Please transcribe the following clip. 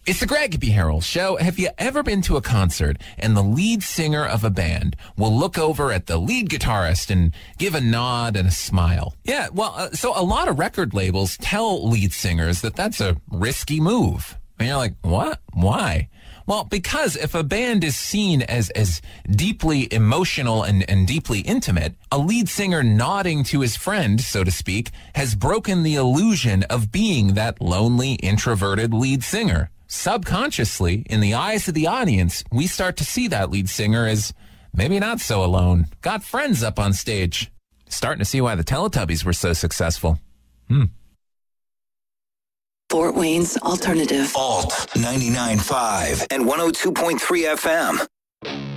It's the Greg B. Harrell Show. Have you ever been to a concert and the lead singer of a band will look over at the lead guitarist and give a nod and a smile? Yeah, well, so a lot of record labels tell lead singers that that's a risky move. And you're like, what? Why? Well, because if a band is seen as deeply emotional and deeply intimate, a lead singer nodding to his friend, so to speak, has broken the illusion of being that lonely, introverted lead singer. Subconsciously, in the eyes of the audience, we start to see that lead singer as maybe not so alone. Got friends up on stage. Starting to see why the Teletubbies were so successful. Fort Wayne's Alternative. Alt 99.5 and 102.3 FM.